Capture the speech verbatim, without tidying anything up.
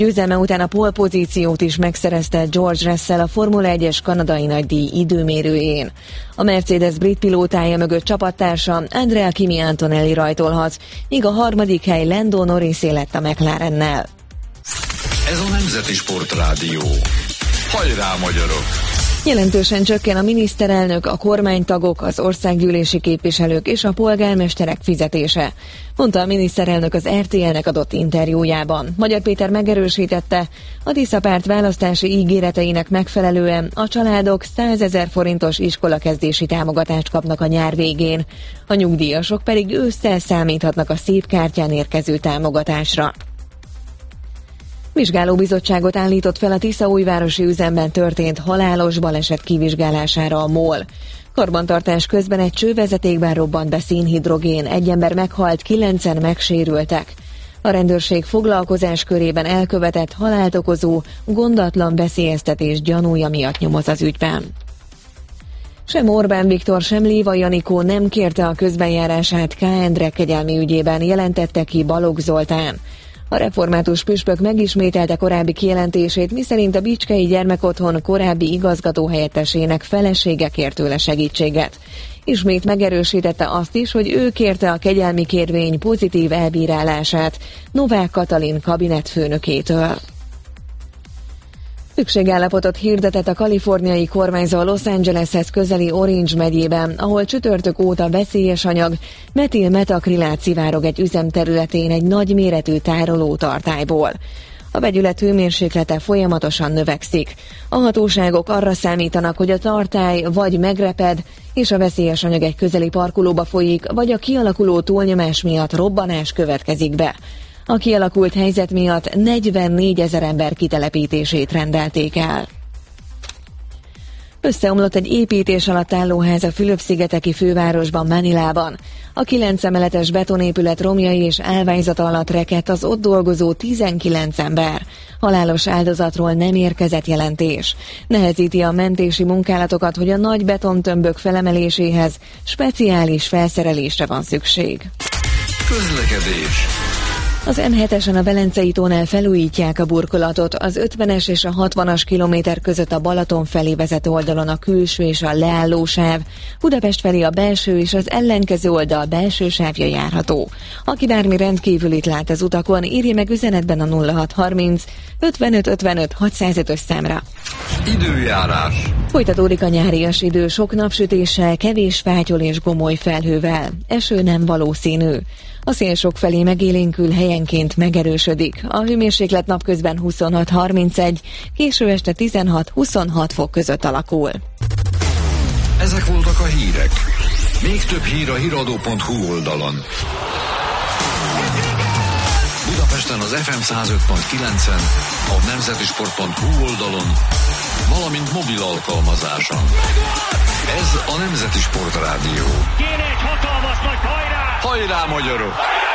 Győzelme után a pole pozíciót is megszerezte George Russell a Formula egyes kanadai nagydíj időmérőjén. A Mercedes brit pilótája mögött csapattársa Andrea Kimi Antonelli rajtolhat, míg a harmadik hely Lando Norrisé lett a McLarennel. Ez a Nemzeti Sportrádió. Hajrá, magyarok! Jelentősen csökken a miniszterelnök, a kormánytagok, az országgyűlési képviselők és a polgármesterek fizetése, mondta a miniszterelnök az er té el-nek adott interjújában. Magyar Péter megerősítette, a Tisza párt választási ígéreteinek megfelelően a családok százezer forintos iskolakezdési támogatást kapnak a nyár végén, a nyugdíjasok pedig ősszel számíthatnak a szép kártyán érkező támogatásra. Vizsgálóbizottságot állított fel a Tiszaújvárosi üzemben történt halálos baleset kivizsgálására a MOL. Karbantartás közben egy csővezetékben robbant be szénhidrogén, egy ember meghalt, kilencen megsérültek. A rendőrség foglalkozás körében elkövetett halált okozó, gondatlan veszélyeztetés gyanúja miatt nyomoz az ügyben. Sem Orbán Viktor, sem Léva Janikó nem kérte a közbenjárását K. Endre kegyelmi ügyében, jelentette ki Balogh Zoltán. A református püspök megismételte korábbi kijelentését, miszerint a Bicskei Gyermekotthon korábbi igazgatóhelyettesének felesége kért tőle segítséget. Ismét megerősítette azt is, hogy ő kérte a kegyelmi kérvény pozitív elbírálását Novák Katalin kabinetfőnökétől. Szükségállapotot hirdetett a kaliforniai kormányzó a Los Angeleshez közeli Orange megyében, ahol csütörtök óta veszélyes anyag, metil-metakrilát szivárog egy üzem területén egy nagyméretű tárolótartályból. A vegyület hőmérséklete folyamatosan növekszik. A hatóságok arra számítanak, hogy a tartály vagy megreped, és a veszélyes anyag egy közeli parkolóba folyik, vagy a kialakuló túlnyomás miatt robbanás következik be. A kialakult helyzet miatt negyvennégyezer ember kitelepítését rendelték el. Összeomlott egy építés alatt álló ház a Fülöp-szigeteki fővárosban, Manilában. A kilenc emeletes betonépület romjai és állványzata alatt rekedt az ott dolgozó tizenkilenc ember. Halálos áldozatról nem érkezett jelentés. Nehezíti a mentési munkálatokat, hogy a nagy betontömbök felemeléséhez speciális felszerelésre van szükség. Közlekedés. Az em hetesen a Velencei tónál felújítják a burkolatot, az ötvenes és a hatvanas kilométer között a Balaton felé vezető oldalon a külső és a leálló sáv, Budapest felé a belső és az ellenkező oldal belső sávja járható. Aki bármi rendkívülit lát az utakon, írja meg üzenetben a nulla hat harminc ötvenöt ötvenöt hatszázötös számra. Időjárás. Folytatódik a nyárias idő, sok napsütéssel, kevés fátyol és gomoly felhővel. Eső nem valószínű. A szél sok felé megélénkül, helyenként megerősödik. A hőmérséklet napközben huszonhat harmincegy, késő este tizenhat huszonhat fok között alakul. Ezek voltak a hírek. Még több hír a híradó pont hu oldalon. Budapesten az ef em száz öt pont kilencen, a nemzetisport pont hu oldalon, valamint mobil alkalmazáson. Ez a Nemzeti Sportrádió. Kéne egy hatalmas nagy hajrá! Hajrá, magyarok!